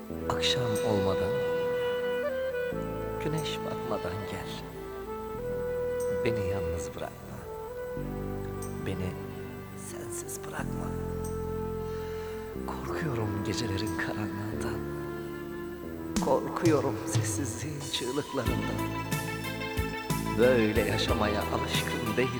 Akşam olmadan, güneş batmadan gel. Beni yalnız bırakma. Beni sensiz bırakma. Korkuyorum gecelerin karanlığından. Korkuyorum sessizliğin çığlıklarından. Böyle yaşamaya alışkın değilim.